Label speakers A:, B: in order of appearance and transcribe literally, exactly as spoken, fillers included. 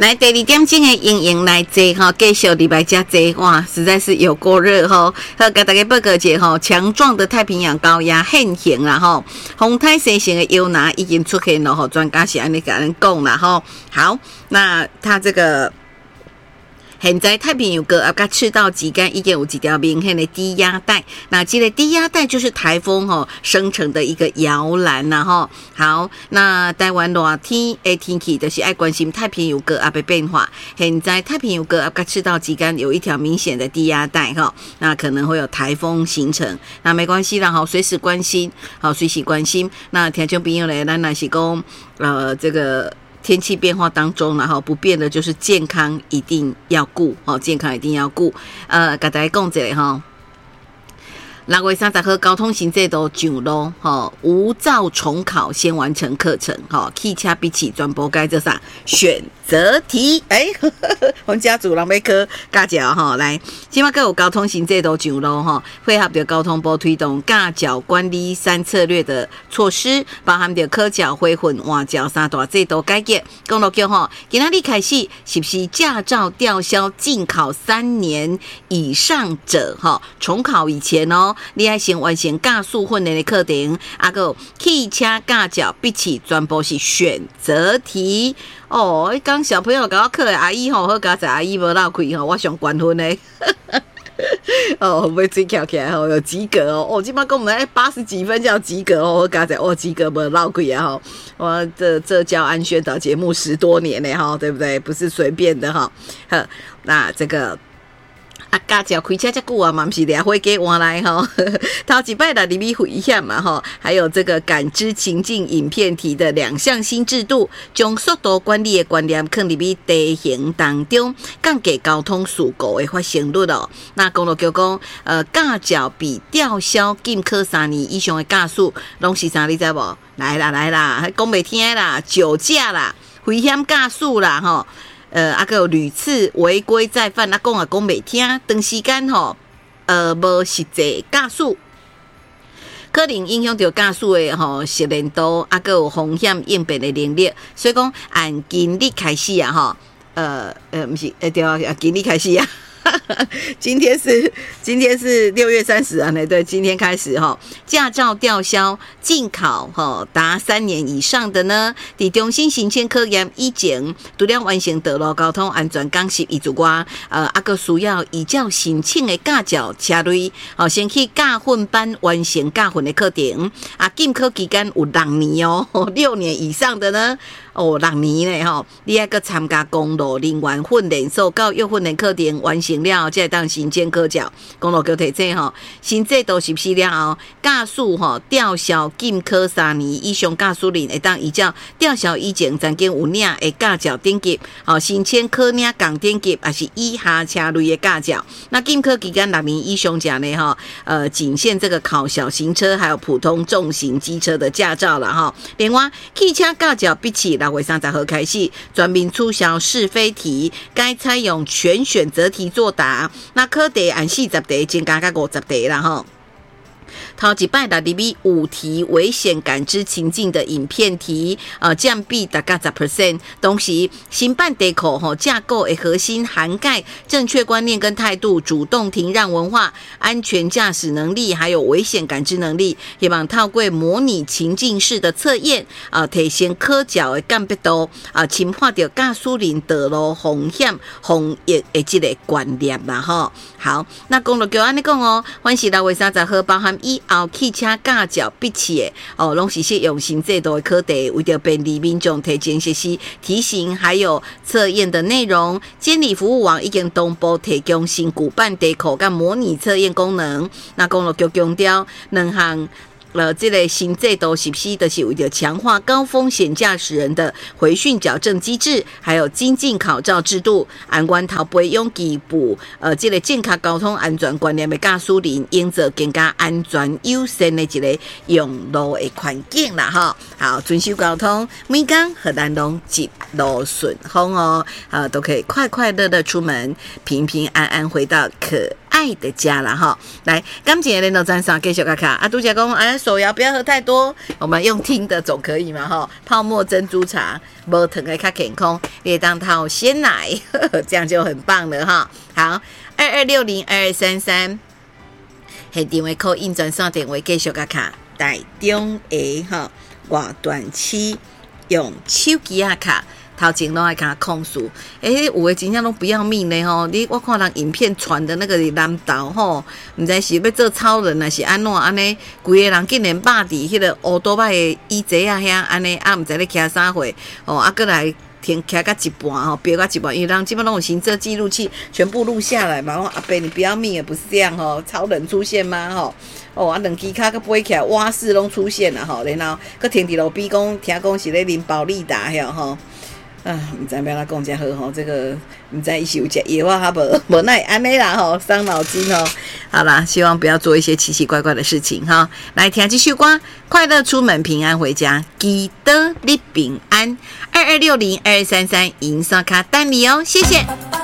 A: 来第二点钟的莹莹来坐哈，继续礼拜加坐哇，实在是有够热哈。好，给大家报告一下哈，强壮的太平洋高压现形啦哈，风台生成的摇篮已经出现了哈，专家是安尼跟人讲啦哈。好，那它这个。现在太平洋高压甲赤道之间已经有一条明显的低压带，那这个低压带就是台风吼生成的一个摇篮啦吼。好，那台湾热天的天气就是爱关心太平洋高压的变化。现在太平洋高压甲赤道之间有一条明显的低压带哈，那可能会有台风形成，那没关系啦，好，随时关心，好，随时关心。那听众朋友咧，咱若是讲呃这个。天气变化当中，然后不变的就是健康一定要顾哦，健康一定要顾。呃，跟大家讲一下哈，六月三十号交通行制度上路，哈，无照重考先完成课程，哈，汽车比起全部改做啥选择题？哎、欸，阮家族人要考驾照哈，来，今麦个有交通行制度上路哈，配合着交通部推动驾照管理三策略的措施，包含着考照、恢复、换照三大制度改革。公路局哈，今仔日开始是不是驾照吊销禁考三年以上者哈？重考以前哦，你要先完成驾速训练的课程，啊个汽车驾照比起全部是选择题。哦，刚小朋友搞到课的阿姨吼，好加在阿姨无闹开吼，我上关分的。哦，会不会嘴翘起来吼？有及格哦！哦，今麦跟我们哎八十几分叫及格哦，我加在哦及格无闹开啊吼！我这这教安宣导节目十多年嘞哈，对不对？不是随便的哈。好，那这个。啊，驾照开车这久啊，嘛不是俩火鸡换来吼。头一摆啦，入去危险嘛吼，还有这个感知情境影片题的两项新制度，将速度管理的观念放入去地形当中，降低交通事故的发生率哦。那公路局讲，呃，驾照被吊销禁考三年以上的驾驶，拢是啥？你知无？来啦来啦，讲袂听啦，酒驾啦，危险驾驶啦吼。呃，啊个屡次违规再犯，啊讲啊讲袂听，长时间吼，呃无实际驾驶，可能影响到驾驶的吼熟练度，啊个有风险应变的能力。所以讲，按今日开始啊，吼，呃呃，不是，呃对啊，今日开始啊。今天是今天是六月三十啊，对，今天开始哈，驾照吊销禁考哈，达三年以上的呢，伫中心行前科验以前，除了完成道路交通安全讲习以外，呃，啊个需要依照申请的驾照车类，哦，先去驾训班完成驾训的课程，啊，禁考期间有六年哦，六年以上的呢。哦，六年嘞吼，你还个参加公路人员训练所教育训练课程完成了，才会当申请考照。公路局提醒吼，新制度实施了后，驾驶吼吊销禁考三年以上驾驶人会当依照吊销以前曾经有领的驾照等级，哦申请考领共等级，还是以下车类的驾照。那禁考期间六年以上者呢吼，呃，仅限这个考小型车还有普通重型机车的驾照了哈。另外，汽车驾照比起六月三十号开始，全面取消是非题，该采用全选择题作答。那考题按四十题增加到五十题啦吼。头一摆啦，入去五题危险感知情境的影片题，呃，降比大概十 percent。同时，新版题库吼架构的核心涵盖正确观念跟态度、主动停让文化、安全驾驶能力，还有危险感知能力。希望透过模拟情境式的测验，啊、呃，提升考照的鉴别度，啊、呃，深化到驾驶人道路风险防疫的这个观念啦吼。好，那公路局安尼讲哦，凡是六月三十号包含以后汽车驾照笔试的哦，拢是适用新制度的考题，为了便利民众提前学习题型还有测验的内容，监理服务网已经同步提供新古办题库跟模拟测验功能。那公路局强调两项。呃，这类新制度实施的是为了强化高风险驾驶人的回训矫正机制，还有精进考照制度，安关头背用基补呃，这个健康交通安全观念的驾驶人，应做更加安全优先的一个用路的环境啦哈。好，遵守交通，每天和咱拢一路顺风哦，啊，都可以快快乐乐出门，平平安安回到可爱的家啦哈。来，感谢联络赞赏继续卡卡啊，拄则讲哎手摇不要喝太多，我们用听的总可以嘛哈。泡沫珍珠茶无糖的较健康，列当套鲜奶，呵呵这样就很棒了哈。好，二二六零二二三三，系电话 call in 转送电话继续卡卡，台中的哈外段期用手机啊卡。头前拢爱甲控诉，诶、欸，有诶真正拢不要命咧吼！你我看人影片传的那个南投吼，毋知是要做超人还是安怎安尼，规个人竟然霸伫迄个乌多摆诶椅座啊遐安尼，啊毋知咧徛啥货哦，啊过来停徛到一半吼，飙到一半，因为人基本拢有行车记录器全部录下来嘛。我阿伯你不要命也不是这样吼，超人出现吗吼？哦，啊，两支骹佮飞起来，蛙式拢出现了吼，然后佮停伫路边讲，听讲是咧啉保利达遐吼。啊，唔知要哪讲才好吼，这个唔知伊是有食药啊，还无无奈安尼啦吼，伤脑筋哦。好啦，希望不要做一些奇奇怪怪的事情哈。来听这首歌，快乐出门，平安回家，记得你平安。二二六零二三三，银刷卡等你哦，谢谢。